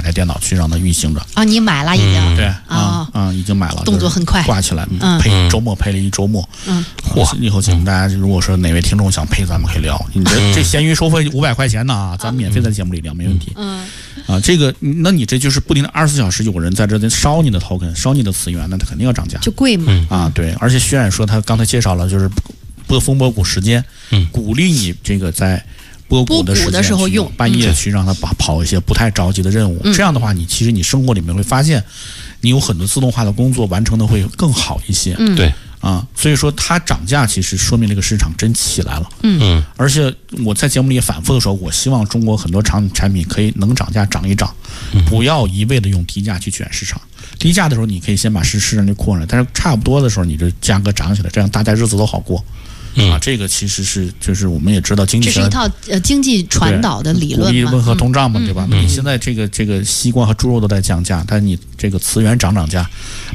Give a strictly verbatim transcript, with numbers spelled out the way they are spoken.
台电脑去让它运行着。 啊，你买了已经？ 嗯、对啊啊、嗯，已经买了， 动作很快， 挂起来， 嗯， 配周末配了一周末。 嗯， 嚯！以后请大家，如果说哪位听众想配，咱们可以聊。你这、嗯、这闲鱼收费五百块钱呢，咱们免费在节目里聊，没问题。 嗯， 啊，这个，那你这就是不停的二十四小时有人在这烧你的 token， 烧你的资源，那它肯定要涨价， 就贵嘛。 啊，对，而且薛冉说他刚才介绍了，就是波峰波谷时间， 嗯， 鼓励你这个在波谷的时的时候用， 半夜去让他跑跑一些不太着急的任务。 嗯、 这样的话，你其实你生活里面会发现，你有很多自动化的工作完成的会更好一些。 嗯， 对。 啊，所以说它涨价其实说明这个市场真起来了。 嗯， 而且我在节目里也反复的说，我希望中国很多产产品可以能涨价涨一涨，不要一味的用低价去卷市场。低价的时候你可以先把市市场率扩上来，但是差不多的时候你这价格涨起来，这样大家日子都好过。 嗯、 啊，这个其实是就是我们也知道经济， 这是一套呃经济传导的理论嘛， 鼓励温和通胀嘛， 嗯、 对吧？ 嗯、 你现在这个这个西瓜和猪肉都在降价，但你这个资源涨涨价，